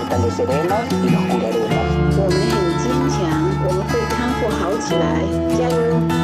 fortaleceremos y nos curaremos. 我们很坚强，我们会康复好起来，加油！